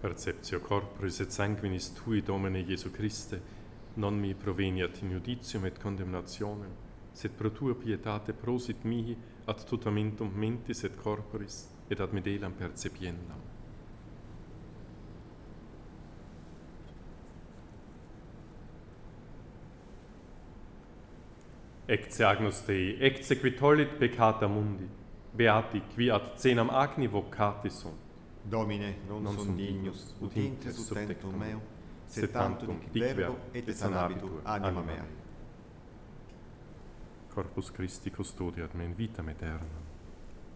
Perceptio corporis et sanguinis tui, Domine Iesu Christe, non mi proveniat in judicium et condemnationem, sed pro tua pietate prosit mihi ad tutamentum mentis et corporis, et ad medelam percepiendam. Ecce agnus Dei, ecce qui tollit peccata mundi, beati qui ad cenam agni vocati sunt. Domine, non sum dignus, ut intres subtectum meo, sed tantum dic verbo et sanabitur anima mea. Corpus Christi custodiat me in vitam aeternam.